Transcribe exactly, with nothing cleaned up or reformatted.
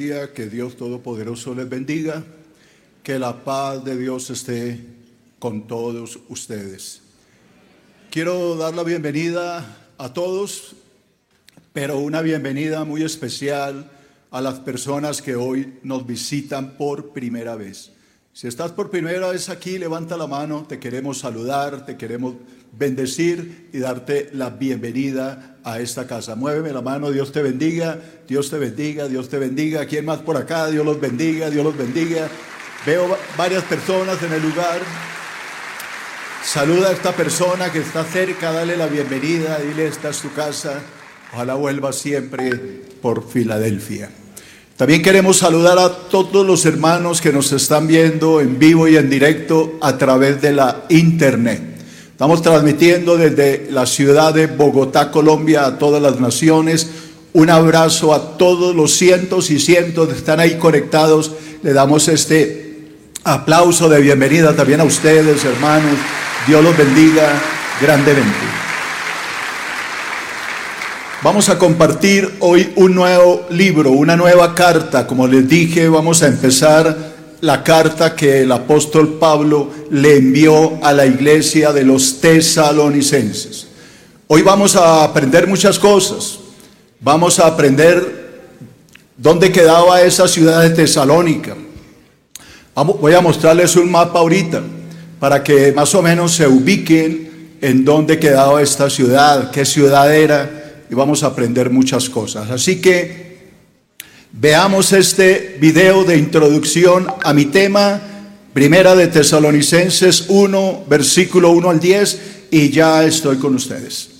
día, que Dios Todopoderoso les bendiga, que la paz de Dios esté con todos ustedes. Quiero dar la bienvenida a todos, pero una bienvenida muy especial a las personas que hoy nos visitan por primera vez. Si estás por primera vez aquí, levanta la mano, te queremos saludar, te queremos bendecir y darte la bienvenida a esta casa. Muéveme la mano, Dios te bendiga, Dios te bendiga, Dios te bendiga. ¿Quién más por acá? Dios los bendiga, Dios los bendiga. Veo varias personas en el lugar. Saluda a esta persona que está cerca, dale la bienvenida, dile, esta es tu casa. Ojalá vuelva siempre por Filadelfia. También queremos saludar a todos los hermanos que nos están viendo en vivo y en directo a través de la internet. Estamos transmitiendo desde la ciudad de Bogotá, Colombia, a todas las naciones. Un abrazo a todos los cientos y cientos que están ahí conectados. Le damos este aplauso de bienvenida también a ustedes, hermanos. Dios los bendiga grandemente. Vamos a compartir hoy un nuevo libro, una nueva carta. Como les dije, vamos a empezar la carta que el apóstol Pablo le envió a la iglesia de los tesalonicenses. Hoy vamos a aprender muchas cosas. Vamos a aprender dónde quedaba esa ciudad de Tesalónica. Voy a mostrarles un mapa ahorita para que más o menos se ubiquen en dónde quedaba esta ciudad, qué ciudad era. Y vamos a aprender muchas cosas. Así que veamos este video de introducción a mi tema, Primera de Tesalonicenses uno, versículo uno al diez, y ya estoy con ustedes.